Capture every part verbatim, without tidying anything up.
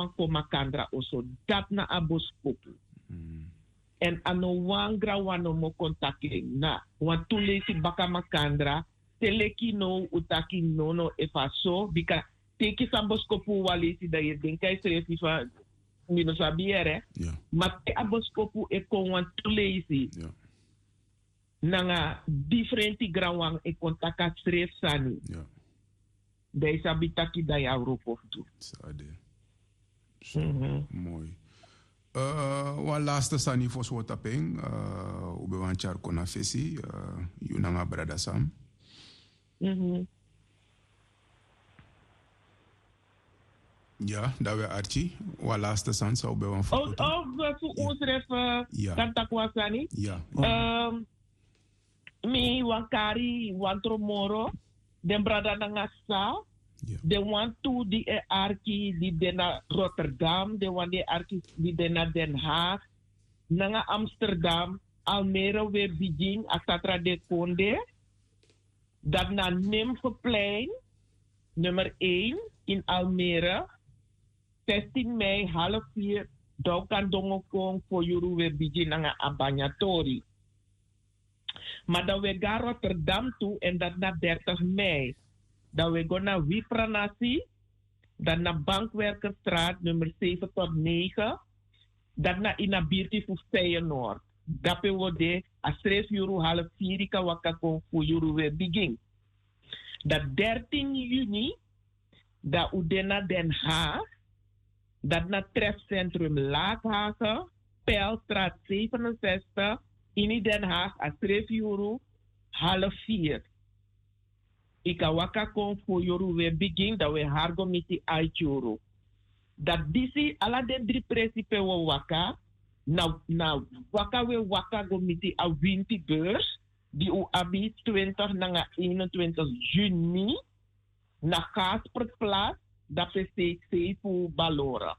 wan koma kandra oso. Dat na aboskopu. Mm. En ano wan gra wano mo kontaking na. Want tulesi baka makandra. Teleki no utaki no no efa so. Bika teki samboskopu walesi da je denka is resi van. Mino sabiere. Yeah. Maar te aboskopu e kon wan tulesi. Yeah. Nanga differenti grawang e kontaka stref sani. Ja. Dai sabitaki da ya Europe toe. Sade. So, Mhm. mooi. Uh, wan laatste sani for so taping. Uh, ube wan char kona fesi. Uh, yunanga brada sam. Mhm. Ja, dat we Archie. Wan laatste san zou ube wan Oh, foto. oh, we voor ons ref Ja. kantakwa sani. Ja. Um, mi wankari wantromoro. Den brada nanga sa. Ja. De want to die e arki die de na Rotterdam. De want die arki die de na Den Haag. Nanga Amsterdam. Almere weer Beijing. Atatra de Konde. Dat na Nymphenplein. Nummer één in Almere. zestien mei half vier. Daukan dongokong voor juru weer Beijing nanga Abanyatori. Maar dat we gaan Rotterdam toe en dat na dertig mei. Dat we gaan naar Wipranasi. Dan naar Bankwerkerstraat nummer zeven tot negen. Dat naar Inabirti voor Feyenoord. Dat we de astres euro half vier ka wakako voor euro weer begin. Dat dertien juni. Dat we naar Den Haag. Dat naar trefcentrum Laakhagen. Peilstraat zevenenzestig. In Den Haag, a tref euro, half vier. Ik ga waka kon voor euro we begin, dat we hargo miti uit euro. Dat disi, ala de drie principe we waka, na, na waka we waka go miti a winti beurs, die u abi twintig na eenentwintig juni, na Gaaspertplaats, dat we steeds voor balora.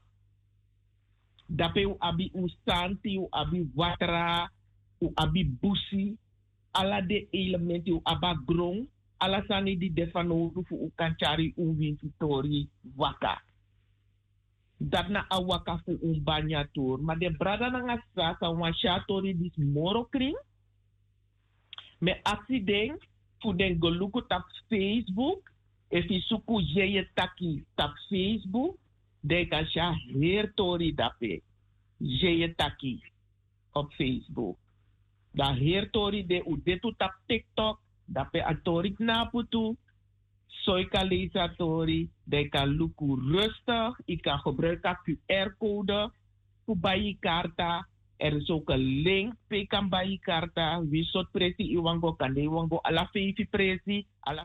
Dat we abi u santi, u abi watra, u abi busi, ala de elementi u aba grong, ala sani di defano fu u kanchari u winfitori waka. Dat na a waka fu un banya tour. Maar de brada na nga sa sa wan shatori dis moro kring. Me accident fu den goluku tap Facebook. If i suku jeye taki tap Facebook. De kan sha heer tori dape. Jeye taki op Facebook. Da heer tori de u detu tap TikTok, da pe atorik naputu. Soika leesa tori, de kan luku rustig. Ik kan gebruiken Q R-code voor bij je karta. Er is ook een link pe kan bij je karta. Wie soort presi iwango kan de iwango ala vijf presi. Ala...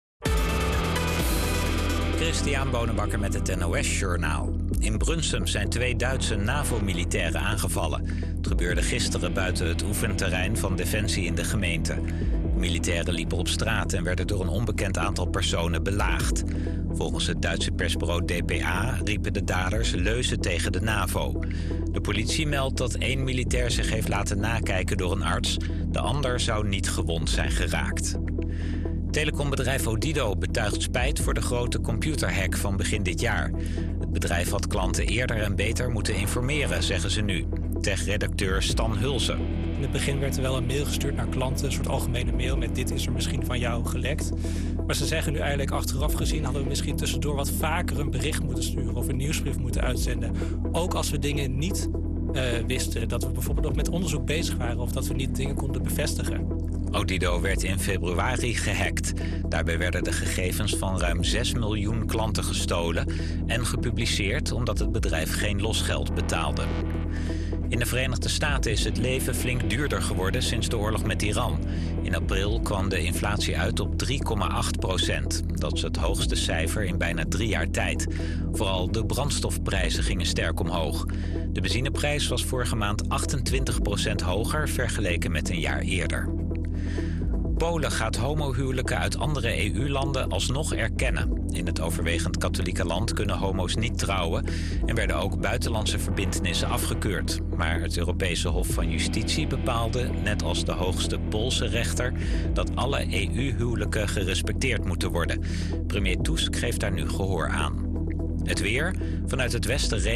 Christian Bonenbakker met het N O S-journaal. In Brunsum zijn twee Duitse NAVO-militairen aangevallen. Het gebeurde gisteren buiten het oefenterrein van Defensie in de gemeente. Militairen liepen op straat en werden door een onbekend aantal personen belaagd. Volgens het Duitse persbureau D P A riepen de daders leuzen tegen de NAVO. De politie meldt dat één militair zich heeft laten nakijken door een arts. De ander zou niet gewond zijn geraakt. Telecombedrijf Odido betuigt spijt voor de grote computerhack van begin dit jaar. Het bedrijf had klanten eerder en beter moeten informeren, zeggen ze nu. Tech-redacteur Stan Hulsen. In het begin werd er wel een mail gestuurd naar klanten, een soort algemene mail met dit is er misschien van jou gelekt. Maar ze zeggen nu eigenlijk achteraf gezien hadden we misschien tussendoor wat vaker een bericht moeten sturen of een nieuwsbrief moeten uitzenden. Ook als we dingen niet uh, wisten, dat we bijvoorbeeld nog met onderzoek bezig waren of dat we niet dingen konden bevestigen. Odido werd in februari gehackt. Daarbij werden de gegevens van ruim zes miljoen klanten gestolen en gepubliceerd omdat het bedrijf geen losgeld betaalde. In de Verenigde Staten is het leven flink duurder geworden sinds de oorlog met Iran. In april kwam de inflatie uit op drie komma acht procent. Dat is het hoogste cijfer in bijna drie jaar tijd. Vooral de brandstofprijzen gingen sterk omhoog. De benzineprijs was vorige maand achtentwintig procent hoger vergeleken met een jaar eerder. Polen gaat homohuwelijken uit andere E U-landen alsnog erkennen. In het overwegend katholieke land kunnen homo's niet trouwen en werden ook buitenlandse verbintenissen afgekeurd. Maar het Europese Hof van Justitie bepaalde, net als de hoogste Poolse rechter, dat alle E U-huwelijken gerespecteerd moeten worden. Premier Tusk geeft daar nu gehoor aan. Het weer, vanuit het westen